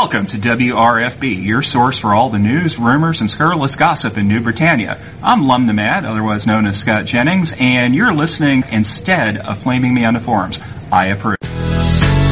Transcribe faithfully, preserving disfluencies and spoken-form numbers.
Welcome to W R F B, your source for all the news, rumors, and scurrilous gossip in New Britannia. I'm Lum the Mad, otherwise known as Scott Jennings, and you're listening instead of flaming me on the forums. I approve.